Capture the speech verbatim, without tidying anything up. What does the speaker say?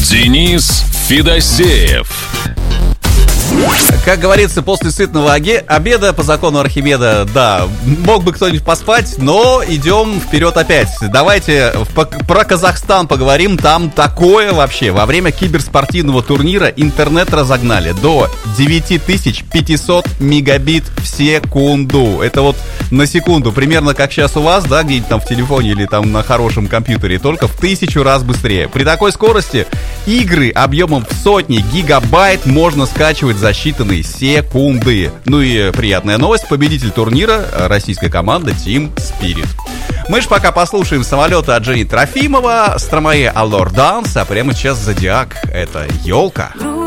Денис Федосеев. Как говорится, после сытного оге- обеда, по закону Архимеда, да, мог бы кто-нибудь поспать, но идем вперед опять. Давайте в- про Казахстан поговорим. Там такое вообще. Во время киберспортивного турнира интернет разогнали до девять тысяч пятьсот мегабит в секунду. Это вот на секунду, примерно как сейчас у вас, да, где-нибудь там в телефоне или там на хорошем компьютере, только в тысячу раз быстрее. При такой скорости игры объемом в сотни гигабайт можно скачивать за считанные секунды. Ну и приятная новость: победитель турнира — российская команда Team Spirit. Мы ж пока послушаем «Самолеты» от Жени Трофимова, Стромае Allure Dance, а прямо сейчас Зодиак — это «Елка».